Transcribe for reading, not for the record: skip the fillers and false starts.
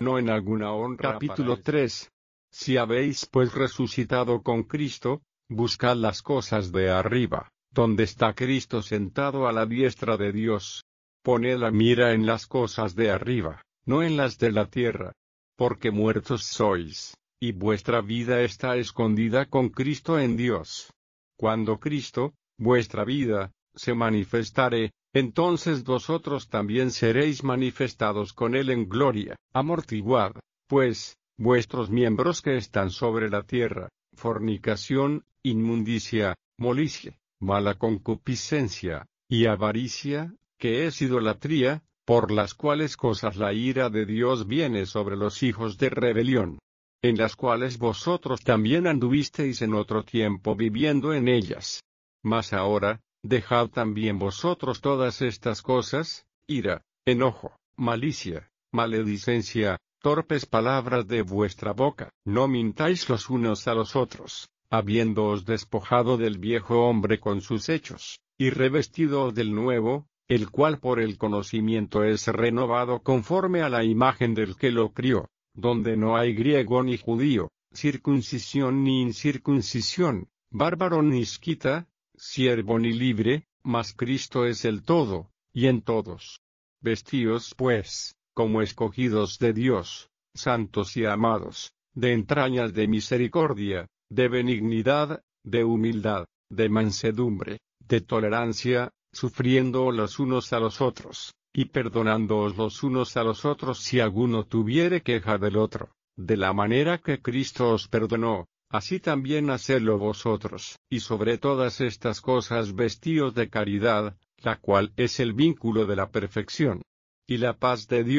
no en alguna honra. Capítulo 3. Si habéis pues resucitado con Cristo, buscad las cosas de arriba, donde está Cristo sentado a la diestra de Dios. Poned la mira en las cosas de arriba, no en las de la tierra. Porque muertos sois, y vuestra vida está escondida con Cristo en Dios. Cuando Cristo, vuestra vida, se manifestare, entonces vosotros también seréis manifestados con Él en gloria. Amortiguad, pues, vuestros miembros que están sobre la tierra: fornicación, inmundicia, molicie, mala concupiscencia, y avaricia, que es idolatría, por las cuales cosas la ira de Dios viene sobre los hijos de rebelión, en las cuales vosotros también anduvisteis en otro tiempo viviendo en ellas. Mas ahora, dejad también vosotros todas estas cosas: ira, enojo, malicia, maledicencia, torpes palabras de vuestra boca. No mintáis los unos a los otros, habiéndoos despojado del viejo hombre con sus hechos, y revestidoos del nuevo, el cual por el conocimiento es renovado conforme a la imagen del que lo crió, donde no hay griego ni judío, circuncisión ni incircuncisión, bárbaro ni escita, siervo ni libre, mas Cristo es el todo, y en todos. Vestíos pues, como escogidos de Dios, santos y amados, de entrañas de misericordia, de benignidad, de humildad, de mansedumbre, de tolerancia, sufriendo los unos a los otros, y perdonándoos los unos a los otros si alguno tuviere queja del otro, de la manera que Cristo os perdonó, así también hacedlo vosotros. Y sobre todas estas cosas vestíos de caridad, la cual es el vínculo de la perfección. Y la paz de Dios